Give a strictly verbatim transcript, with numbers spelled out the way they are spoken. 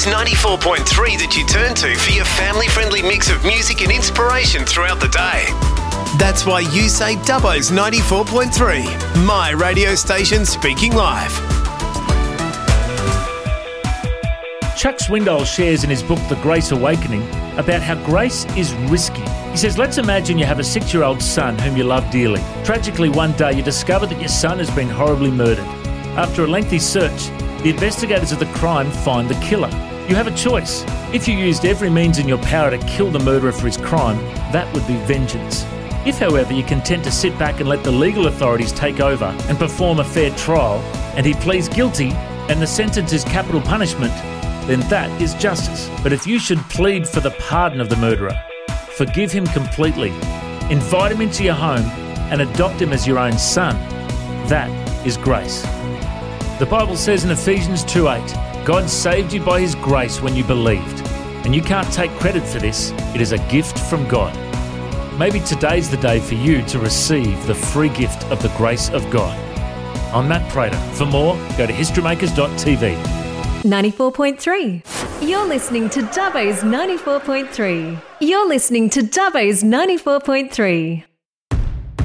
Dubbo's ninety-four point three that you turn to for your family-friendly mix of music and inspiration throughout the day. That's why you say Dubbo's ninety-four point three, my radio station speaking live. Chuck Swindoll shares in his book The Grace Awakening about how grace is risky. He says, let's imagine you have a six-year-old son whom you love dearly. Tragically, one day you discover that your son has been horribly murdered. After a lengthy search, the investigators of the crime find the killer. You have a choice. If you used every means in your power to kill the murderer for his crime, that would be vengeance. If, however, you're content to sit back and let the legal authorities take over and perform a fair trial, and he pleads guilty and the sentence is capital punishment, then that is justice. But if you should plead for the pardon of the murderer, forgive him completely, invite him into your home and adopt him as your own son, that is grace. The Bible says in Ephesians two eight, God saved you by his grace when you believed. And you can't take credit for this. It is a gift from God. Maybe today's the day for you to receive the free gift of the grace of God. I'm Matt Prater. For more, go to history makers dot t v. ninety-four point three. You're listening to Dubbo's ninety-four point three. You're listening to Dubbo's ninety-four point three.